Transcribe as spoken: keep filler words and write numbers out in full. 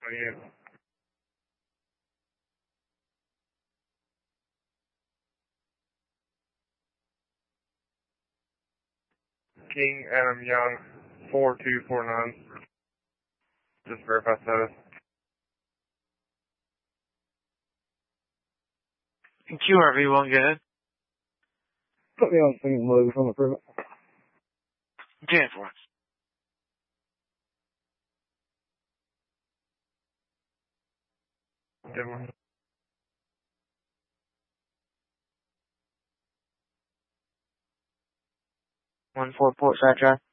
What are you? King Adam Young, four two four nine. Just verify status. Q R V one, go ahead. Put me on single mode on the permit. ten four. Good one. One four Port Side Drive.